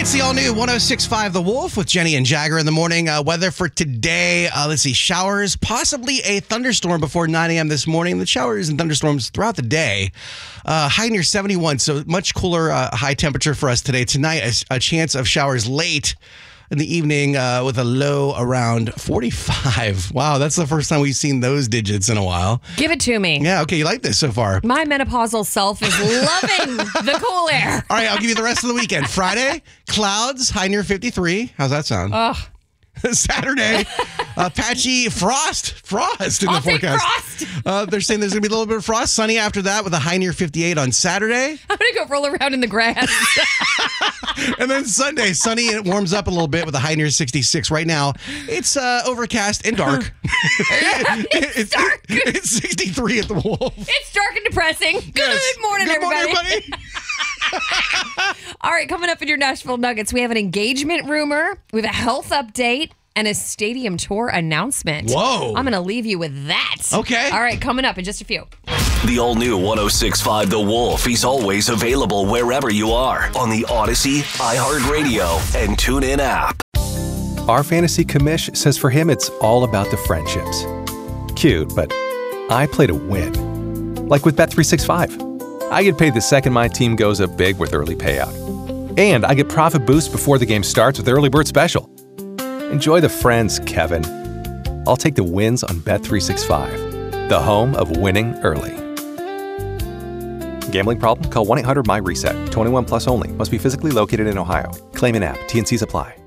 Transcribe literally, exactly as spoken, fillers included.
It's the all-new one oh six point five The Wolf with Jenny and Jagger in the morning. Uh, weather for today, uh, let's see, showers, possibly a thunderstorm before nine a.m. this morning. The showers and thunderstorms throughout the day. Uh, high near seventy-one, so much cooler uh, high temperature for us today. Tonight, a, a chance of showers late in the evening uh, with a low around forty-five. Wow, that's the first time we've seen those digits in a while. Give it to me. Yeah, okay, you like this so far. My menopausal self is loving the cool air. All right, I'll give you the rest of the weekend. Friday, clouds, high near fifty-three. How's that sound? Ugh. Saturday, uh, patchy frost. Frost in I'll the forecast. take frost. Uh, they're saying there's going to be a little bit of frost. Sunny after that with a high near fifty-eight on Saturday. I'm going to go roll around in the grass. And then Sunday, sunny and it warms up a little bit with a high near sixty-six. Right now, it's uh, overcast and dark. it's, it's dark. It's sixty-three at the Wolf. It's dark and depressing. Good Yes. morning, Good everybody. morning, everybody. All right, coming up in your Nashville Nuggets, we have an engagement rumor, we have a health update, and a stadium tour announcement. Whoa. I'm going to leave you with that. Okay. All right, coming up in just a few. The all-new one oh six point five The Wolf is always available wherever you are on the Odyssey, iHeartRadio, and TuneIn app. Our fantasy commish says for him it's all about the friendships. Cute, but I play to win. Like with Bet three sixty-five. I get paid the second my team goes up big with early payout. And I get profit boost before the game starts with Early Bird Special. Enjoy the friends, Kevin. I'll take the wins on Bet three sixty-five, the home of winning early. Gambling problem? Call one eight hundred M Y RESET. twenty-one plus only. Must be physically located in Ohio. Claim in app. T N Cs apply.